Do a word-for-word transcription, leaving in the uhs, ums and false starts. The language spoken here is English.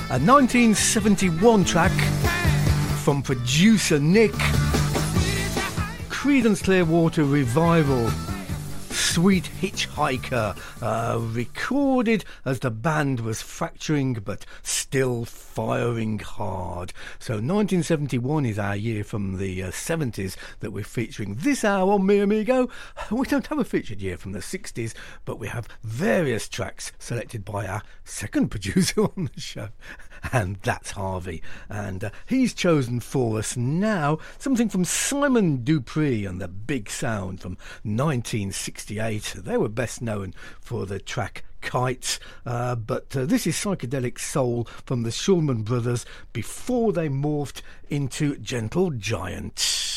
A nineteen seventy-one track from producer Nick. Creedence Clearwater Revival, Sweet Hitchhiker, uh, recorded as the band was fracturing but still firing hard. So nineteen seventy-one is our year from the uh, seventies that we're featuring this hour on Me Amigo. We don't have a featured year from the sixties, but we have various tracks selected by our second producer on the show, and that's Harvey. And uh, he's chosen for us now something from Simon Dupree and the Big Sound from nineteen sixty-eight. They were best known for the track Kites, uh, but uh, this is psychedelic soul from the Shulman Brothers before they morphed into Gentle Giant.